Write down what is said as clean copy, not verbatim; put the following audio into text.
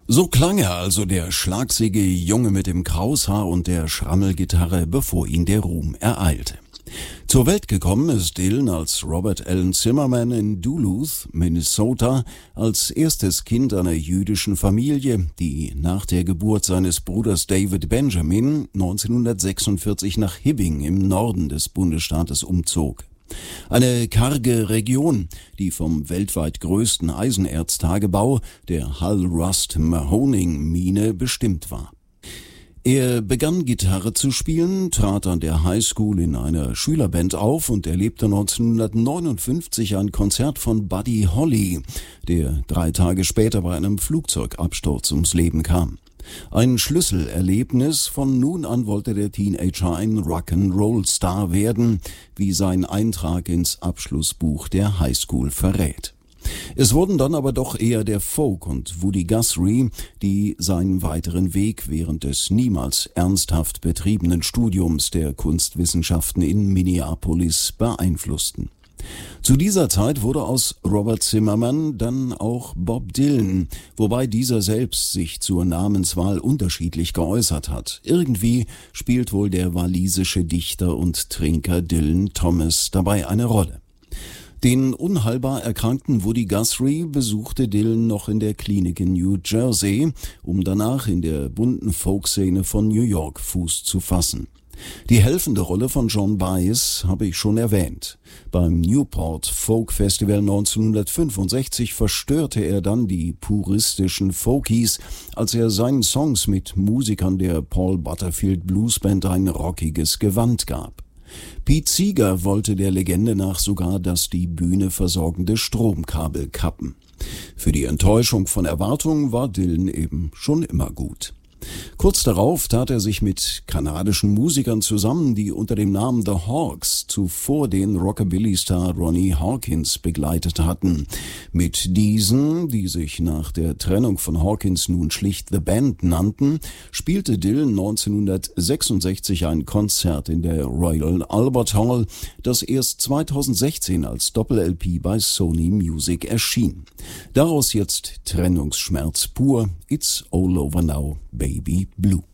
So klang er also, der schlagsiege Junge mit dem Kraushaar und der Schrammelgitarre, bevor ihn der Ruhm ereilte. Zur Welt gekommen ist Dylan als Robert Allen Zimmerman in Duluth, Minnesota, als erstes Kind einer jüdischen Familie, die nach der Geburt seines Bruders David Benjamin 1946 nach Hibbing im Norden des Bundesstaates umzog. Eine karge Region, die vom weltweit größten Eisenerztagebau, der Hull-Rust-Mahoning-Mine, bestimmt war. Er begann Gitarre zu spielen, trat an der Highschool in einer Schülerband auf und erlebte 1959 ein Konzert von Buddy Holly, der 3 Tage später bei einem Flugzeugabsturz ums Leben kam. Ein Schlüsselerlebnis, von nun an wollte der Teenager ein Rock'n'Roll-Star werden, wie sein Eintrag ins Abschlussbuch der Highschool verrät. Es wurden dann aber doch eher der Folk und Woody Guthrie, die seinen weiteren Weg während des niemals ernsthaft betriebenen Studiums der Kunstwissenschaften in Minneapolis beeinflussten. Zu dieser Zeit wurde aus Robert Zimmerman dann auch Bob Dylan, wobei dieser selbst sich zur Namenswahl unterschiedlich geäußert hat. Irgendwie spielt wohl der walisische Dichter und Trinker Dylan Thomas dabei eine Rolle. Den unheilbar erkrankten Woody Guthrie besuchte Dylan noch in der Klinik in New Jersey, um danach in der bunten Folkszene von New York Fuß zu fassen. Die helfende Rolle von John Baez habe ich schon erwähnt. Beim Newport Folk Festival 1965 verstörte er dann die puristischen Folkies, als er seinen Songs mit Musikern der Paul Butterfield Blues Band ein rockiges Gewand gab. Pete Seeger wollte der Legende nach sogar das die Bühne versorgende Stromkabel kappen. Für die Enttäuschung von Erwartungen war Dylan eben schon immer gut. Kurz darauf tat er sich mit kanadischen Musikern zusammen, die unter dem Namen The Hawks zuvor den Rockabilly-Star Ronnie Hawkins begleitet hatten. Mit diesen, die sich nach der Trennung von Hawkins nun schlicht The Band nannten, spielte Dylan 1966 ein Konzert in der Royal Albert Hall, das erst 2016 als Doppel-LP bei Sony Music erschien. Daraus jetzt Trennungsschmerz pur, It's All Over Now, Baby Blue.